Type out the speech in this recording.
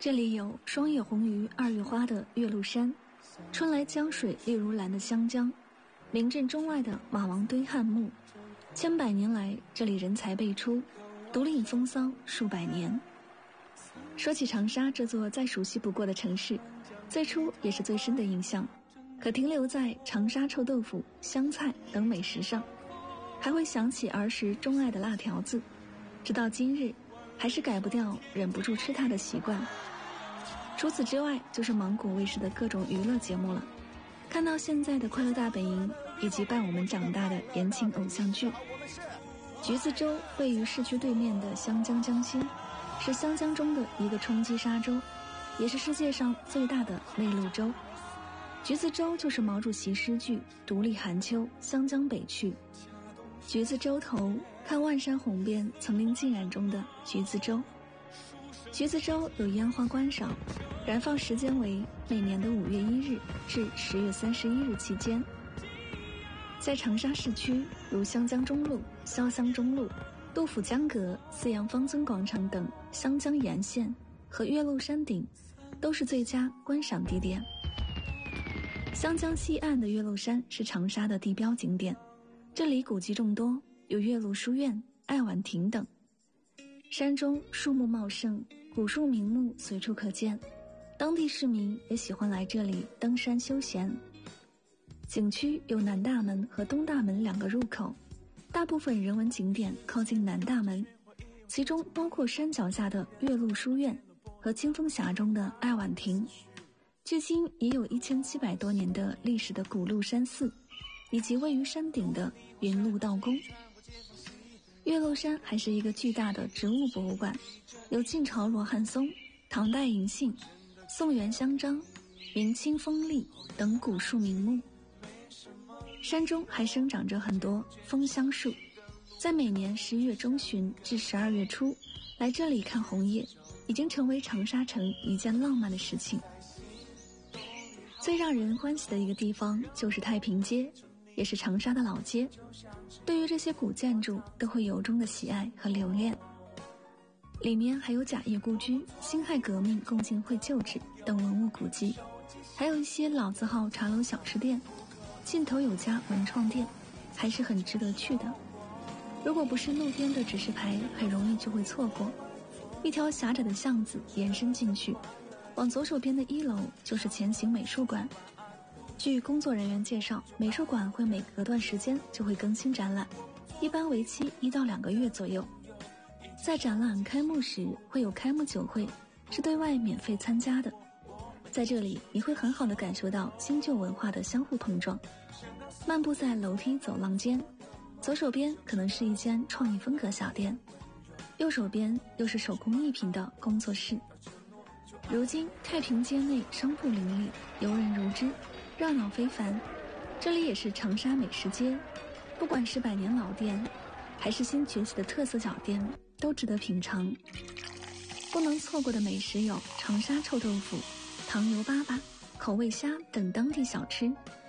这里有霜叶红于二月花的岳麓山，春来江水绿如蓝的湘江，名震中外的马王堆汉墓。千百年来，这里人才辈出，独领风骚数百年。说起长沙这座再熟悉不过的城市，最初也是最深的印象，可停留在长沙臭豆腐、湘菜等美食上，还会想起儿时钟爱的辣条子，直到今日，还是改不掉忍不住吃它的习惯。除此之外，就是芒果卫视的各种娱乐节目了。看到现在的快乐大本营，以及伴我们长大的言情偶像剧。橘子洲位于市区对面的湘江江心，是湘江中的一个冲积沙洲，也是世界上最大的内陆洲。橘子洲就是毛主席诗句“独立寒秋，湘江北去”。橘子洲头看万山红遍，层林尽染中的橘子洲。橘子洲有烟花观赏，燃放时间为每年的5月1日至10月31日期间。在长沙市区，如湘江中路、潇湘中路、杜甫江阁、四羊方尊广场等湘江沿线和岳麓山顶，都是最佳观赏地点。湘江西岸的岳麓山是长沙的地标景点，这里古迹众多，有岳麓书院、爱晚亭等。山中树木茂盛，古树名木随处可见，当地市民也喜欢来这里登山休闲。景区有南大门和东大门2个入口，大部分人文景点靠近南大门，其中包括山脚下的岳麓书院和清风峡中的爱晚亭。距今也有1700多年的历史的古鹿山寺，以及位于山顶的云鹿道宫。岳麓山还是一个巨大的植物博物馆，有晋朝罗汉松、唐代银杏、宋元香樟、明清枫栎等古树名木。山中还生长着很多枫香树，在每年11月中旬至12月初来这里看红叶，已经成为长沙城一件浪漫的事情。最让人欢喜的一个地方就是太平街，也是长沙的老街，对于这些古建筑都会由衷的喜爱和留恋。里面还有贾谊故居、辛亥革命共进会旧址等文物古迹，还有一些老字号茶楼小吃店，尽头有家文创店，还是很值得去的。如果不是路边的指示牌，很容易就会错过。一条狭窄的巷子延伸进去，往左手边的1楼就是前行美术馆。据工作人员介绍，美术馆会每隔段时间就会更新展览，一般为期1到2个月左右。在展览开幕时会有开幕酒会，是对外免费参加的。在这里你会很好地感受到新旧文化的相互碰撞。漫步在楼梯走廊间，左手边可能是一间创意风格小店，右手边又是手工艺品的工作室。如今太平街内商铺林立，游人如织，热闹非凡。这里也是长沙美食街，不管是百年老店还是新崛起的特色小店，都值得品尝。不能错过的美食有长沙臭豆腐、糖油粑粑、口味虾等当地小吃，